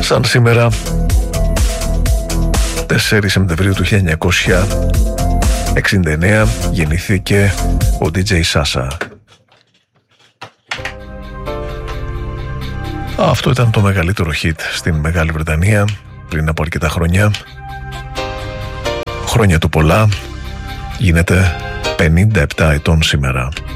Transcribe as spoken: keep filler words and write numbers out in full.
Σαν σήμερα, τέσσερις Σεπτεμβρίου του χίλια εννιακόσια εξήντα εννέα, γεννήθηκε ο ντι τζέι Sasha. Αυτό ήταν το μεγαλύτερο hit στην Μεγάλη Βρετανία πριν από αρκετά χρόνια. Χρόνια του πολλά, γίνεται πενήντα επτά ετών σήμερα.